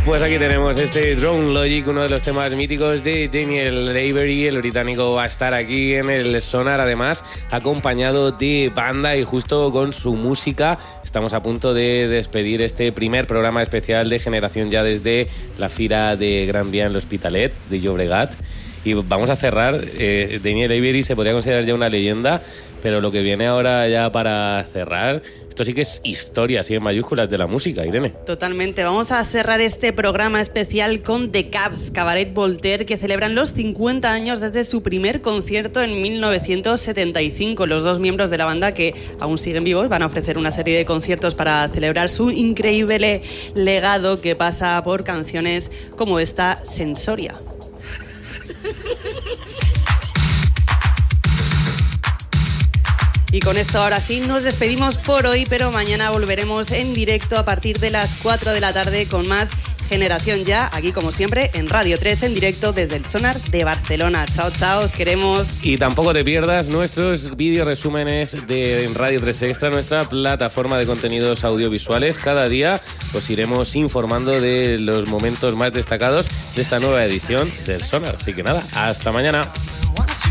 Pues aquí tenemos este Drone Logic, uno de los temas míticos de Daniel Avery. El británico va a estar aquí en el Sonar, además acompañado de banda, y justo con su música estamos a punto de despedir este primer programa especial de Generación Ya desde la Fira de Gran Vía en l'Hospitalet de Llobregat. Y vamos a cerrar. Daniel Avery se podría considerar ya una leyenda, pero lo que viene ahora ya para cerrar, esto sí que es historia, así en mayúsculas, de la música, Irene. Totalmente. Vamos a cerrar este programa especial con The Cabs, Cabaret Voltaire, que celebran los 50 años desde su primer concierto en 1975. Los dos miembros de la banda, que aún siguen vivos, van a ofrecer una serie de conciertos para celebrar su increíble legado, que pasa por canciones como esta, Sensoria. Y con esto ahora sí nos despedimos por hoy, pero mañana volveremos en directo a partir de las 4 de la tarde con más Generación Ya, aquí como siempre en Radio 3 en directo desde el Sonar de Barcelona. Chao, chao, os queremos. Y tampoco te pierdas nuestros vídeo resúmenes de Radio 3 Extra, nuestra plataforma de contenidos audiovisuales. Cada día os iremos informando de los momentos más destacados de esta nueva edición del Sonar. Así que nada, hasta mañana.